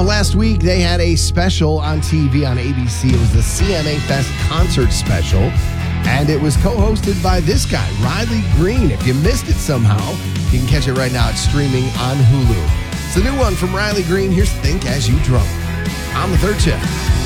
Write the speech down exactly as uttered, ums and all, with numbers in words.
last week, they had a special on T V on A B C. It was the C M A Fest concert special, and it was co-hosted by this guy, Riley Green. If you missed it somehow, you can catch it right now. It's streaming on Hulu. It's a new one from Riley Green. Here's Think As You Drove on the Third Shift.